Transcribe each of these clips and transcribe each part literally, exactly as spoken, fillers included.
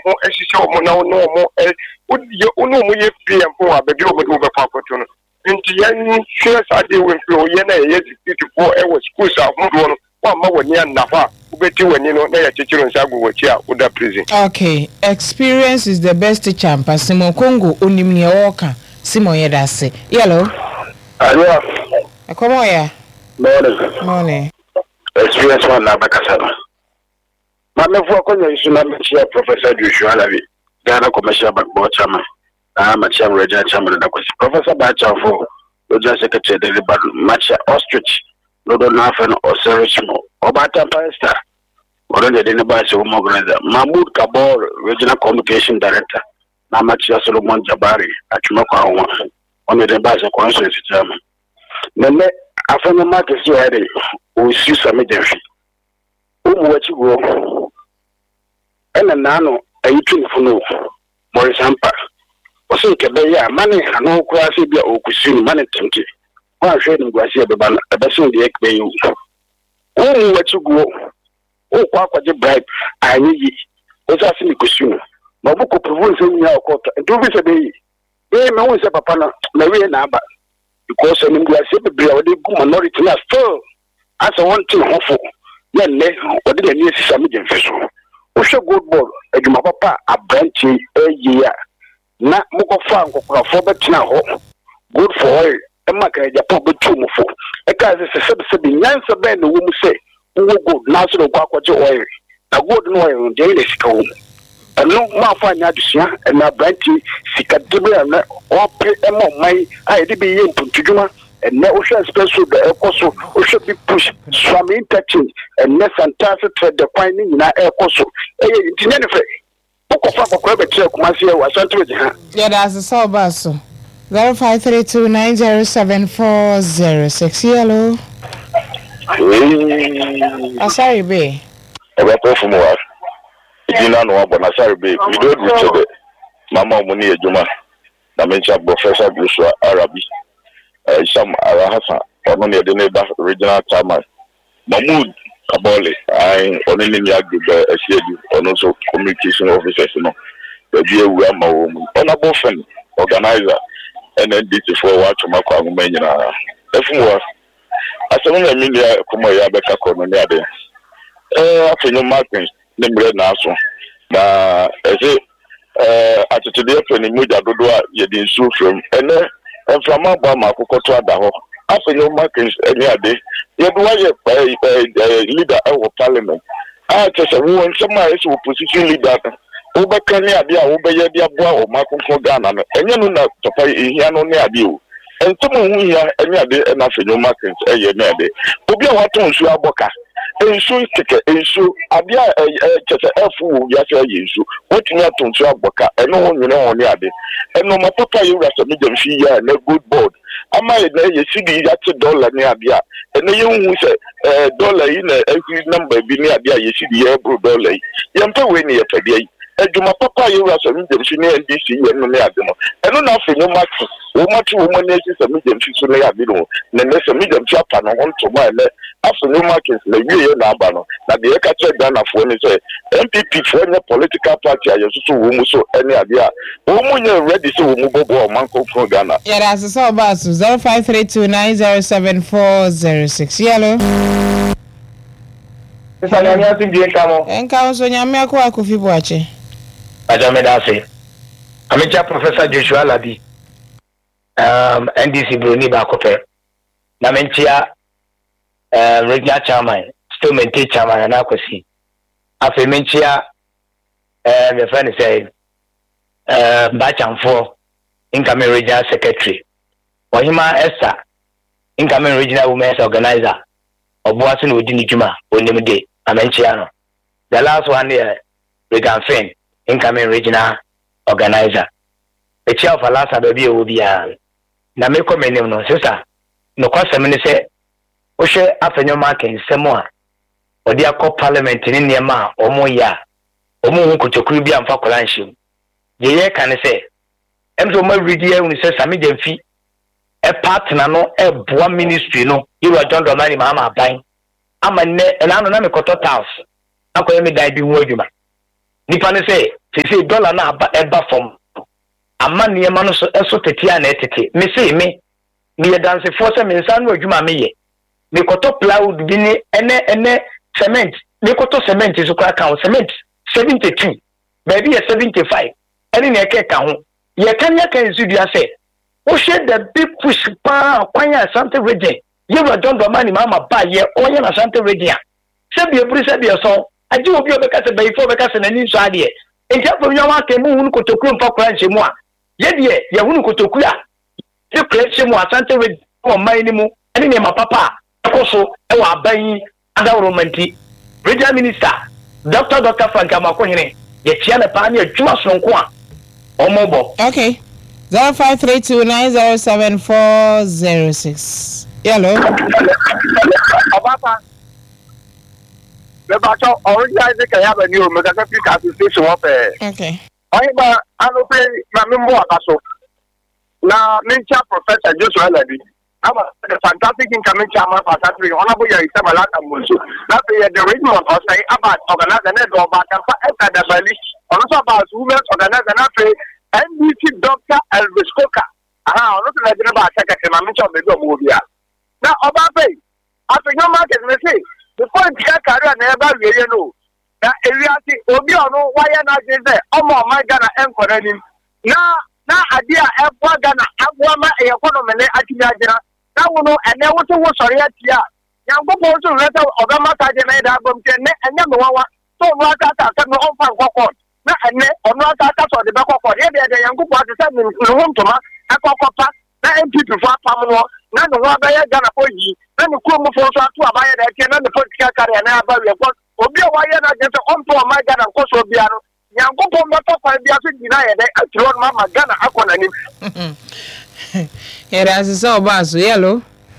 ho ehihye omo na no omo eh odi ono omo ye free empo abedi omo do be pakoto no nti yan share sade we free o ye na ye sixty-four e wo schools ahodo no wa ma wani anafa ubeti wani no na ya chichiro nsagu wachi a uda prison. Okay, experience is the best teacher. Pasimo Kongo onimni oka Simon Yedase. Hello. Hello. Akomo ya. Morning. Morning. Experience one na bakasaba. Mama fu akonya isuna mechia Professor Joshua Alabi. Ghana Commercial Bank Board Chairman. Ah, Machia Regional Chairman da kwesi. Professor Bacha for Roger Secretary David Badu. Machia Ostrich. Lodo Nafen Oserishmo. Obata Pastor. Oronde dene base wo organizer. Mahmoud Kabor Regional Communication Director. Na Machia Solomon Jabari. Achuma kwa wa. Ono de base constituency chairman. Nene afanya market so ere o si same defi. Umu wachi go. Ena nano ayitu nfuno. Morisampa. Oso kebe ya mane ano kwa se bia okusini mane temke. Kwa hwe ni gwasi e beba na ebeso de ekbe yu. Umu wachi go. O kwa kwa je bribe anyi. Oso asi ni kusunu. Mabuko province nya okota. Ndubi se be. Eh me won se papa na na we na aba. Because I'm going to say the minority is still as a one thing hopeful. Then, what did I need to submit in vessel? What's a good ball? A my papa, a branch a year. Not Moko Farm, for but now. Good for oil. A market, a public two for. A guy is a subsidy. Nancy Ben, the woman say, who will go now to the Quaquajo oil. A good oil on daily school. And no more fine addition, and now brandy, Sicadibra, or pay a more money. I did be in Puntujuma, and no ocean special, the apostle, or should be pushed, swam interchange, and less and task trade the finding in our apostle. Eh, in any way, Papa Quebec, Marcia was sent with her. Yeah, that's a saw basso. zero five three two nine zero seven four zero six. Hello. I'm sorry, B. A report from what? Dina no abona sorry be we do do chede mama omuni ejuma na mencha Professor Joshua Arabi eh Sham Arahasa ono ne de neighbor regional chairman Mahmoud Kabole ai ono ni agbe esiedu ono so communication officers no be ewu ama wo mu ona bofen organizer N N D T for watch makwa aguma nyina efuwa asemu na minia kuma ya beka kono ne ade eh afenyo markings nemre na aso na eze eh atitide fani muja dodo a ye di nsu from ene enframa ba ma akokoto ada ho afenyo markings eni ade ye do ye leader of parliament a tese wo nsema ese opposition leader wo be kan ni ade a wo be ye dia boa o makonko Ghana no enye no na topa ehia no ne ade o entoma hu hia eni ade na afenyo markings eye ne ade obi a wato nsu aboka ensu teke ensu abia chese efu ya se yensu wotumi atonso aboka eno ho nwene ho ne ade eno mapapa yura so me dem fi ya na good board ama ye na ye sidi ya te dollar ne abia eno ye hu se dollar yi na every number bi ne abia ye sidi ya bro dollar yi ye mpa we ne ye pade yi eduma papa yura so me dem fi ne N D C ye no ne ade no eno na afenyo maki wo matu wo mane si se me dem fi so ne ade no ne ne se me dem fi apa no ho nto ma ele afenyo maki na wie na aba no na de ka che Ghana fo ni say M P P for any political party ayesusu wo mu so any ade a wo mu nya ready so wo mu bobo o man ko fro Ghana yeah that's so about zero five three two nine zero seven four zero six. Hello. Sanya nya tin die kamo enka so nya me akwa Kofi Boache ajame dase amicha Professor Joshua Alabi um N D C Bruni ba kope na mentia Uh, regional chairman, still maintain chairman and akwasi. Afe menchia uh the friend say uh Bachamfo incoming regional secretary. Ohima Esther incoming regional women's organizer. Obuasu no di nijuma onimde amenchia no. The last one there Regan Finn incoming regional organizer. The chair of Alasa baby obi a na me come name no sister. No kwasem ni say Oshe afenyo marking semo a odi akọ parliament ni niema omo ya omo hu kotokuru bi amfa kolanhim ye ye kan se emso ma ridi e uni se sami demfi e partner no e boa ministry no yiwa John Dramani Mahama Aban ama ne na no na me koto taus akoye me dai bi hu adwuma nipa ne say say dollar na aba eba from amma niema no so eso tete a na etete me say me me dance for se me nsa no adwuma me ye me koto plywood bi ni ene ene cement me koto cement so kwa kan cement seventy-two baby ye seventy-five ene ne ke ka ho ye kan ya kan zudua say o she the big push pa kwanya Asante region ye wa don do mani mama ba ye onye na Asante region se bi eburu se bi so aji obi obeka se bai fo obeka se na ni so ade enti afo nwa wa ke mu hunu kotoku mfa kwa nche mu a ye de ye hunu kotoku a ye kwa nche mu Asante region o mai ni mu ene ne mapapa akoso e wa aban adawro manti regional minister Doctor Doctor Frank Amakohene ye tia na pa na adwuma sonko a omobo. Okay. zero five three two nine zero seven four zero six. Hello. Obapa. The battle originally can have a new Mega Association of Okay. I ba anu pe na membo akaso. Na mencha Professor Joshua Lady. I'm a fantastic incoming chairman for Saturday. Honorable Isabella Kamusu. Now the regional of say about organize the net of the Valley. Also about women organize the N B C Doctor Elvis Coker. Ah, not to let you about secretary, my mention of the Gomobia. Now, Obama, after your market, may say, before you get career, never really know. Now, if you see, Obiono, why not is there? Oh, my Ghana, and for him. Now, now, idea, F one Ghana, F one, a economy, I think, now, no, and there was a sorry at ya. Young people also let Obama made album, and number one, so what I said, no, on na ene ono ata so de bekokọ ye de yankupo atese no hontoma ekokopa na M P P fo apam no na no wa ba ye Ghana fo yi na no kro mu fo so ato aba ye de ke na no political career na aba we ko obi o wa ye na je se onto ma Ghana ko so bia no yankupo mboto kwa bia so di na ye de atro no ma Ghana akona nim here as so ba so yellow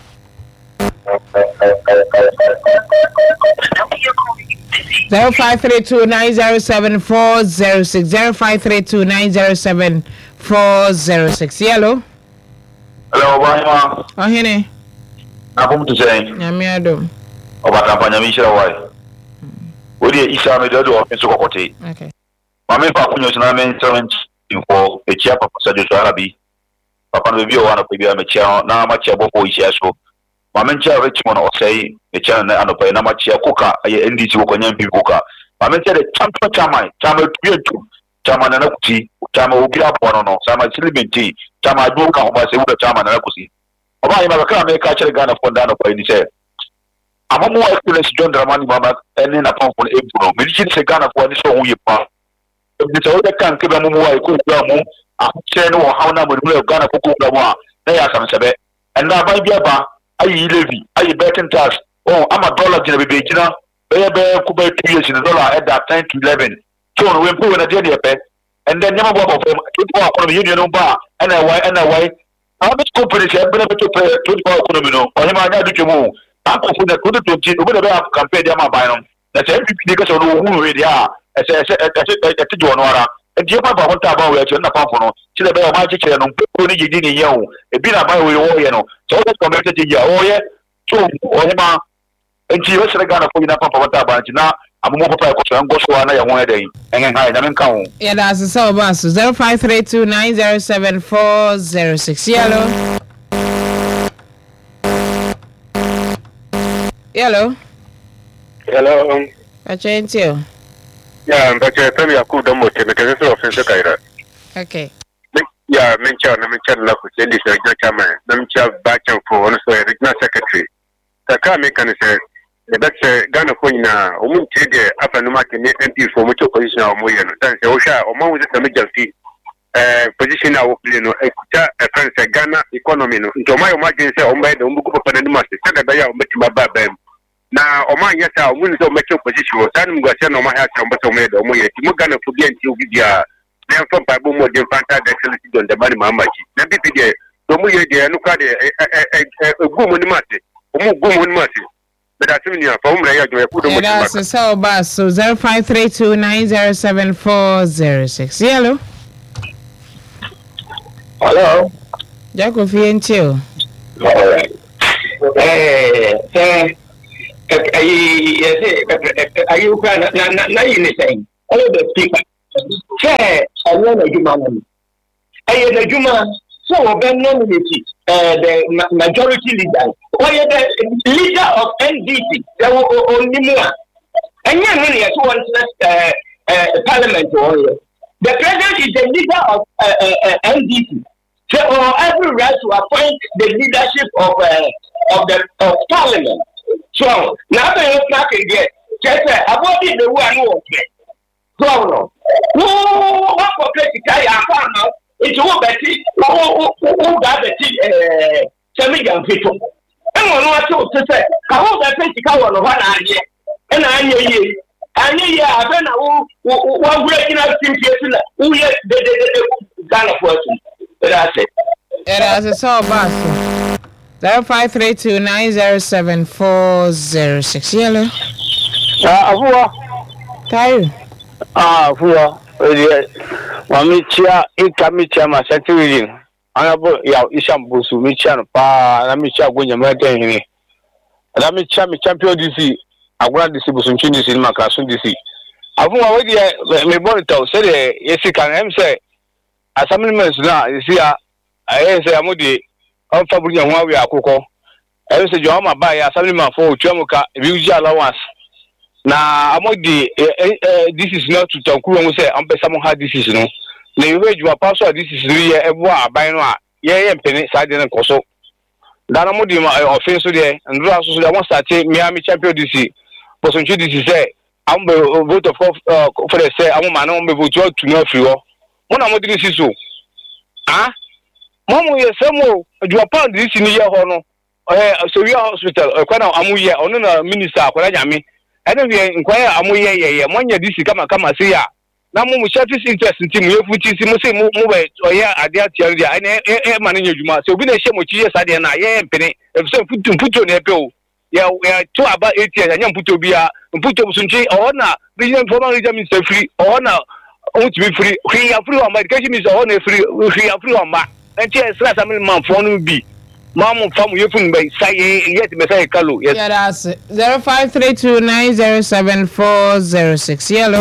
zero five three two nine zero seven four zero six zero five three two nine zero seven four zero six. Hello. Hello, Obama. Oh, hene. Na kom to say. Nyame adom. Oba kampanya mi shira wai. Odi isa me do do so kokote. Okay. Mama pa kunyo na men seven info e chia papa sa Joshua Arabi. Papa no bi o wana pe bi a me chia na ma chia boko isia so. Mama ncha Richmond o say e chia na anopa na ma chia koka ye N D C ko nyam bi koka. Mama ncha de champion chairman, chairman tuyetu, chairman na kuti, chairman obi apono no, chairman silimenti, chairman do ka ho ba se wo chairman na kusi. Oba yi ma ka me ka chere Ghana fo ndano pa ni say. Amamu experience John Dramani mama ene na pon fo ebro. Me chi se Ghana fo ni so hu ye pa. Ebi se o de kan ke ba mu wa ko gba mu, a chere no ha na mo mu Ghana fo ko gba mu a, na ya sam sebe. Enda ba bi aba ayi levy ayi betting tax oh ama dollar jina bebe jina be be kuba two years in dollar at that ten to eleven so no we put na dey dey pe and then nyama bobo from twenty-four economy union no ba and why and why how much company say be to pay twenty-four economy no o nyama nya duke mu ta ko fu na twenty twenty o be be campaign dey ma buy no na say M P P dey ka so no hu we dey a e say e e e jo no ara e dey pa ba won ta ba we e na pa fo no ti le be o ma chi kire no ko ni jidi ni ye o e bi na ba we wo ye no so that community dey o ye so o nyama enti we sere Ghana fo ina papa wata ba na amumo papa ko so ngo so na ye ho edai engen ha ya menka ho yeah that's so ba so zero five three two nine zero seven four zero six. Hello. Hello. Hello. Achentio. Yeah, but I tell you, I could not make it so offensive. Okay. Yeah, mention, mention, love with Jenny, Chairman, mention, Bachan for one regional secretary. Taka make an say, that's a Ghana Quina, or Moon Tigger, up and market M P for much opposition or Moyan, that's Osha, or more with the major fee. Position now, you know, a friend say Ghana economy, into my margin say, on by the Umuku Panama, said by our Metima. Now, Oman, yes, I will not make your position. Sam Gassan on my house, but I made Omoya, Timugana forget you with your. Then from Babu more than Fanta excellence on the money Mamachi. Then P P A, Domuya, the Anukade, a woman Mati, a woman Mati. But I think you are from Raya to a good that's so bad. So zero five three two nine zero seven four zero six. Hello. Hello. Jacob Fientio. All right. Eh, eh, are you na na na you saying? all the speaker chair and one of human and the human so ben nominate uh the majority leader or the leader of N D C there were only more and yeah really at one uh uh parliament the president is the leader of uh, uh, uh, N D C so uh, every right to appoint the leadership of uh, of the of parliament. So now they not again. Just about the one okay. So no. Who what for place to carry a farm now? It's who Betty who who got the uh semi young people. And one what to say. How that place to carry on one idea. And I hear and yeah, I don't know who one breaking out team who yes the the Ghana person. That's it. It is a so bad. Zero five three two nine zero seven four zero six. Yellow. Ah, Afua. Tayo. Ah, Afua. Oye, mami chia ika mi chia ma sentiri. Anabo ya isham busu mi chia no pa na mi chia gonya ma den hini. Na mi chia mi champion D C. Agora D C busu nchi D C ma kasun D C. Afua we dia me monitor say the yesi kan em say assemblymen na yesi a aye say amodi on fabric and one way akoko e say jo ma buy assemblyman for otuamuka e bi allowance na amodi this is not to tankuru we say am pesa mo ha this is no na you wey you pastor this is really e bo aban no a ye ye mpeni sa de nkoso dana modi ma offense so de ndro aso so de won start Miami champion D C person chu D C say am be vote of for the say am ma na am be vote to no free ho mo na modi this so ah Momo ye samo Japan this in year hono eh so we hospital kwana amuye ono na minister akwara nyame ene we inquire amuye ye ye monya this kama kama say ya na momo church interest team ye futi si mo say mo be oye ade atia dia ene e ma na nyadwuma so obi na hye mo chi ye sade na ye mpene e so futu futu na epe o ya ya to aba eight years anya mputo bia mputo sunchi o na region former region minister free o na o to be free free ya free o ma education minister o na free free ya free o ma enti esra samil man fonu bi mamu famu yefun bay say yet me say kalo yes yeah that's zero five three two nine zero seven four zero six. Yellow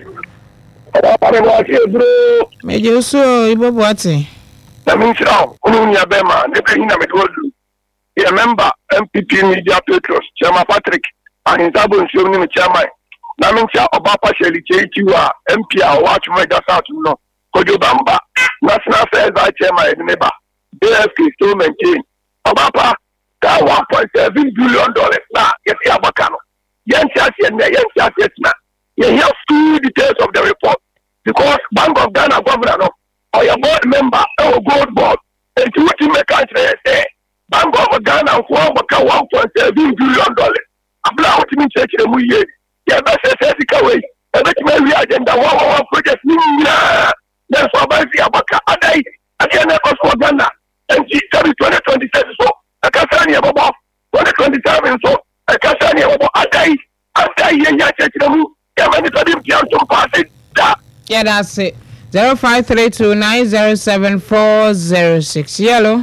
bro meje so ibobo ati na mi sira onu nya be ma ne be na me do you remember M P P Media Petros Chairman Patrick and Zabo nso ni me chairman na mi tia oba pa sheli chechi wa M P a wa chuma da south no Kojo Bamba National Affairs Vice Chairman Neba D F K still maintain Obapa ka one point seven billion dollars na yesi abakano yenti ase na yenti ase na you hear full details of the report because Bank of Ghana governor no or your board member or gold board and you will make country say Bank of Ghana for one point seven billion dollars abla what mean church mu ye ya be say physical way e be me agenda one one project ni na that's why I see Abaka Adai again for Ghana and she twenty twenty-seven so I can't say about twenty twenty-seven so I can't say about Adai Adai yeah church no yeah man it to pass it yeah that's it zero five three two nine zero seven four zero six. Yellow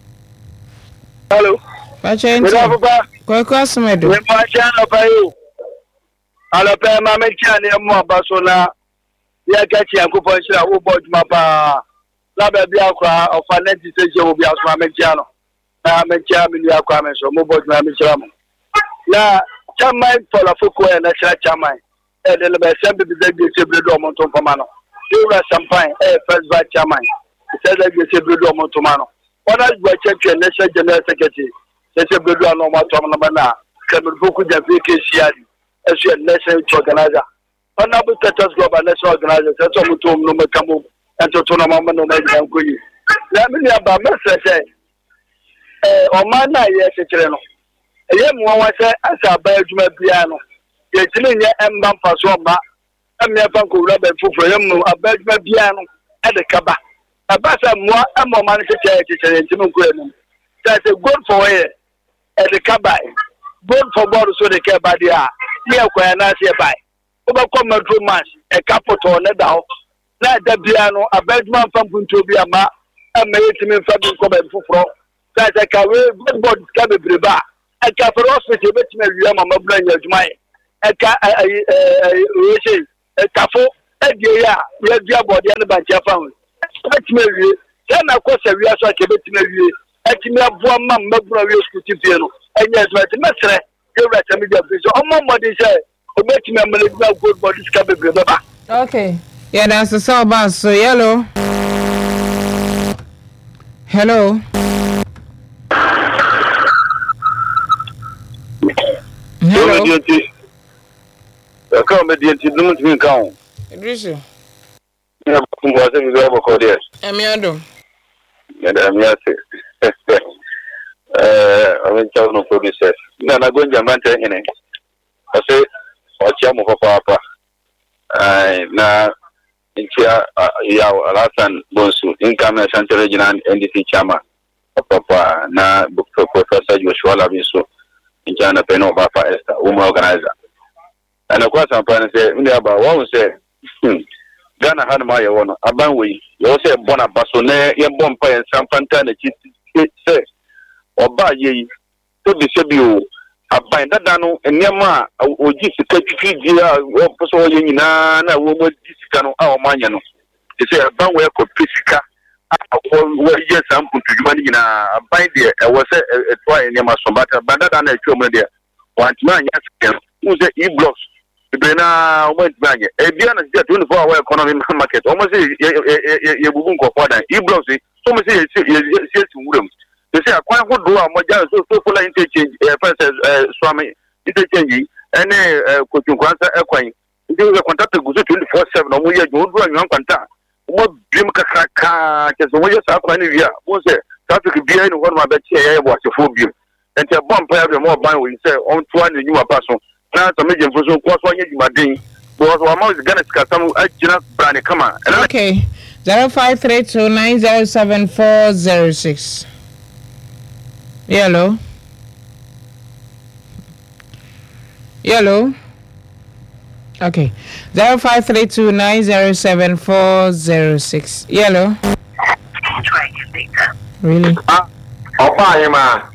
hello Pachenti kwa kwa sumedo we ma chana pa you ala pa ma me chana mo abasola ya gachi akopon shira wo board mapa la ba bia kwa ofanet stage wo bia so ma chia no na me chia me ya kwa me so mo board na me chia mo na chairman for la foko e na chia chairman e de le ba sembe bi de se bredo mo ton pama no you ra champagne e first vice chairman se de se bredo mo ton ma no ona gba check national general secretary se bredo no mo ton na na kamil foko ja fake shiali e so national organizer Honorable Status Global National Organization, that's what we told them to come and to turn on no make them go. Let me about message. Eh, o man na ye secretary no. Eye mo wa say asa ba adwuma piano. Ye timi nye emba mfaso ba. Emme fa ko wura ba fufuro ye mo aba adwuma piano e de kaba. Aba sa mo emma man secretary secretary timi ko enu. That's a good for here. E de kaba. Good for board so de kaba dia. Ye kwa na se bai. Oba come metro match e capital ne da ho na da bia no abaduma fam punto bia ma ama yetimi fa bi ko ba fufuro sa sa ka we good board ka be breba e ka for hospital betime wiya ma mabula nya adwuma e ka we say tafo edie ya ya dua body and bancha fan etime wie ya na kwose wie so ke betime wie etime aboa ma mabura wie school tifie no enye adwati mesre yewra tami dia biso omo modi say obetime amele gba gold body ska bebre baba. Okay, yeah, that's the so bad. So yellow, hello. Hello. I can't be the anti-doom count. Idrisu. Yeah, I'm going to go over there. Amiado. And I'm here. I'm in town of producers. No, I'm going to Jamaica. I say, what's your move, Papa? I now, in here, Yao, Alasan, Bonsu, income Central Regional N D C Chama, Papa, now, Professor Joshua Laviso, in China, Peno, Papa Esther, woman organizer. And of course, I'm trying to say, about one say, Ghana had my own, a banway, you also born a bassonet, young bumpire, and some fantastic say, or by ye, to be Sebu, a bind that dano, and Yama, or just a catch or Poso Yina, woman, Discano, our Maniano. They say a banway could Pisca, or yes, I'm put to money in a bind there. I was a try in Yama Sombata, but that done a children there. One man, yes, who's the e blocks. Bena went back. A Diana is twenty-four hour economy market. Almost a boom for father. E blocks it. So much is room. They say, I quite good do a Majan so so full interchange, a Swami interchange, and a coaching answer equine. They were contacted with twenty-four seven or more. You don't run contact. What dream kaka, just the way you start finding here. Was there? Traffic behind one of my bed chair was a phobia. And a bomb player more buying we say on twenty new person. Now, some medium for some course one year, my ding was one month going to cut some just brand come on. Okay, zero five three two nine zero seven four zero six. Yellow, yellow. Okay, zero five three two nine zero seven four zero six. Yellow. Really? Ah, oh, bye, ma.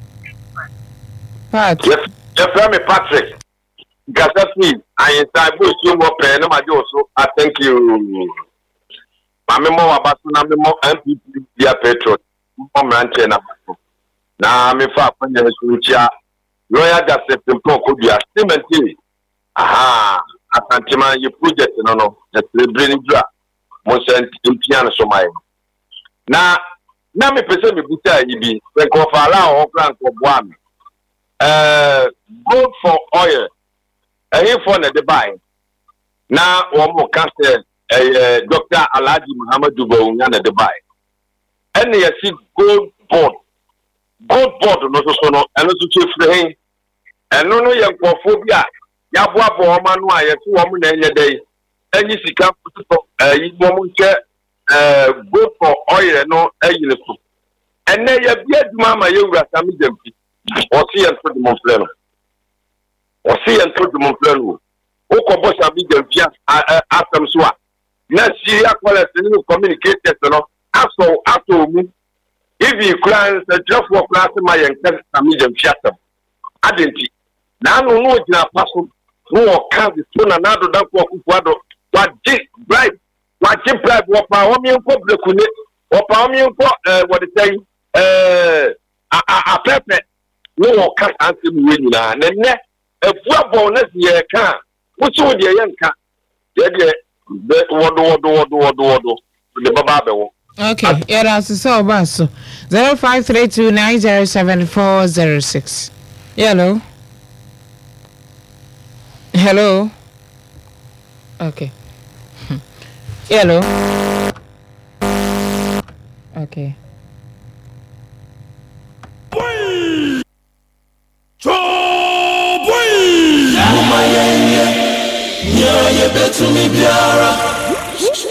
Pat. Yes, your friend Patrick. Gasasi, I inside bush you more pen, no, my also. I thank you. My memo about Sunamo M P P, dear Petro, Manchena. Now, I'm a far from the future. Lawyer Gasset and Pro could be a cemetery. Aha, I can't demand you project, no, no, that's the brilliant drop. Most in piano, so my. Now, now me person me buta yibi, when go for allow or plan for one. Uh, gold for oil. A here for the buy. Now, one more caster, a Doctor Alaji Muhammad Dubo, and the buy. And they see gold board. Gold board, no so no, and also chief frame. And no, no, young phobia. Yabwa Bomanu, I have two women any day. And you see, come to a woman chair, uh, gold for oil and no, a uniform. And then you have Mamma, you got some of or see and put them on plan. Or see and put them on plan. Oko boss a big and just after Swa. Now, see, I call us the new communicators, you know, after after me. If you cry, the just for class in my and tell a medium chatter. I didn't. Now, no, no, it's not possible. No, can't be soon another than for Kuado. What did bribe? What did bribe? What power me for the Kune? What power me for what they say? Uh, a pepper. No, can't answer me now. And then, a poor bonus year can't. What's all the young cat? What do, what do, what do, what do, what do, the Baba. Okay, yeah, that's so bad. So, zero five three two nine zero seven four zero six. Hello. Hello. Okay. Hello. Okay. Yeah, you bet to me, Biara.